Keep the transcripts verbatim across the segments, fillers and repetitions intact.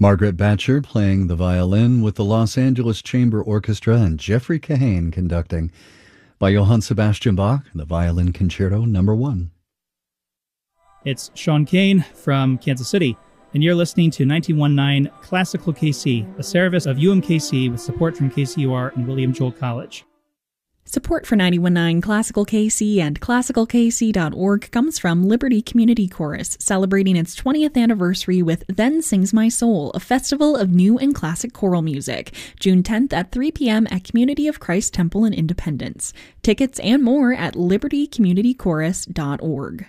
Margaret Batcher playing the violin with the Los Angeles Chamber Orchestra and Jeffrey Kahane conducting. By Johann Sebastian Bach, the Violin Concerto Number One. It's Sean Kane from Kansas City, and you're listening to ninety-one point nine Classical K C, a service of U M K C with support from K C U R and William Joel College. Support for ninety-one point nine Classical K C and classical k c dot org comes from Liberty Community Chorus, celebrating its twentieth anniversary with Then Sings My Soul, a festival of new and classic choral music, June tenth at three p.m. at Community of Christ Temple in Independence. Tickets and more at liberty community chorus dot org.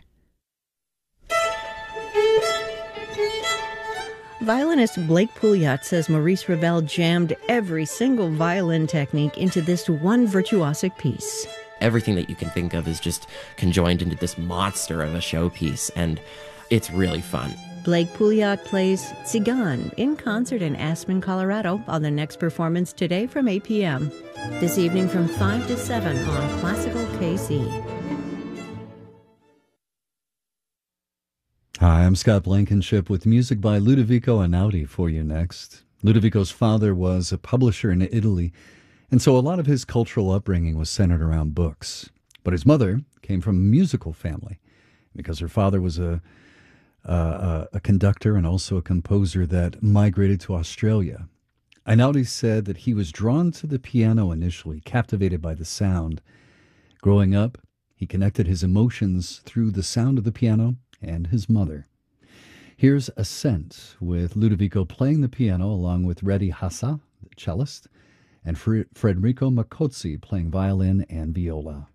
Violinist Blake Pouliot says Maurice Ravel jammed every single violin technique into this one virtuosic piece. Everything that you can think of is just conjoined into this monster of a showpiece, and it's really fun. Blake Pouliot plays Tzigan in concert in Aspen, Colorado on the next performance today from eight p.m. This evening from five to seven on Classical K C. Hi, I'm Scott Blankenship with music by Ludovico Einaudi for you next. Ludovico's father was a publisher in Italy, and so a lot of his cultural upbringing was centered around books. But his mother came from a musical family because her father was a, a, a conductor and also a composer that migrated to Australia. Einaudi said that he was drawn to the piano initially, captivated by the sound. Growing up, he connected his emotions through the sound of the piano and his mother. Here's Ascent, with Ludovico playing the piano along with Reddy Hassa, the cellist, and Fre- Federico Macozzi playing violin and viola.